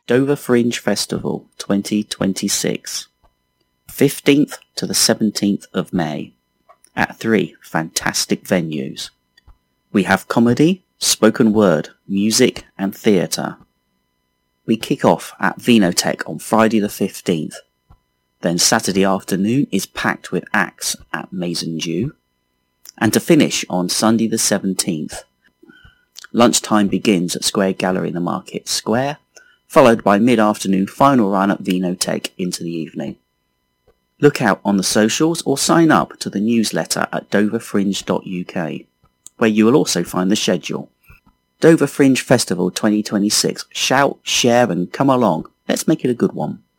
Dover Fringe Festival 2026, 15th to the 17th of May, at 3 fantastic venues. We have comedy, spoken word, music and theatre. We kick off at Vinotech on Friday the 15th. Then Saturday afternoon is packed with acts at Maison Dieu. And to finish on Sunday the 17th, lunchtime begins at Square Gallery in the Market Square, followed by mid-afternoon final run at Vinotech into the evening. Look out on the socials or sign up to the newsletter at doverfringe.uk, where you will also find the schedule. Dover Fringe Festival 2026. Shout, share and come along. Let's make it a good one.